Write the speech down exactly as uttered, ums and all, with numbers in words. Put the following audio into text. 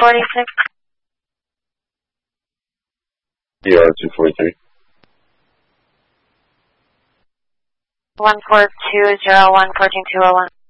forty-six. D R two forty-three. one four two zero one, fourteen two oh one.